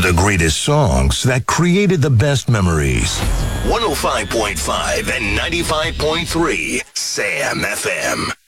the greatest songs that created the best memories. 105.5 and 95.3 Sam FM.